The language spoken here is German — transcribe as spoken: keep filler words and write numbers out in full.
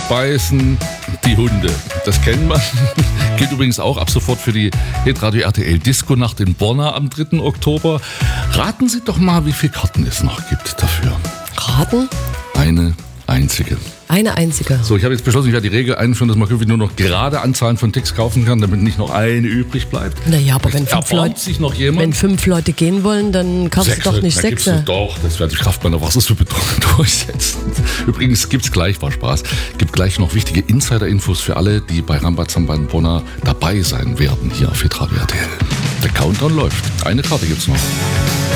beißen die Hunde. Das kennt man. Gilt übrigens auch ab sofort für die Hitradio R T L Disco-Nacht in Borna am dritten Oktober. Raten Sie doch mal, wie viele Karten es noch gibt dafür. Raten? Eine einzige. Eine einzige. So, ich habe jetzt beschlossen, ich werde die Regel einführen, dass man künftig nur noch gerade Anzahlen von Ticks kaufen kann, damit nicht noch eine übrig bleibt. Naja, aber wenn fünf, Leute, sich noch jemand? wenn fünf Leute gehen wollen, dann kaufst Sechse, du doch nicht da sechs. Du doch, das wird die Kraft meiner Wassersuppe durchsetzen. Übrigens gibt's gleich, war Spaß, gibt gleich noch wichtige Insider-Infos für alle, die bei Rambazamba in Bonner dabei sein werden, hier auf Hitradio R T L. Der Countdown läuft. Eine Karte gibt's noch.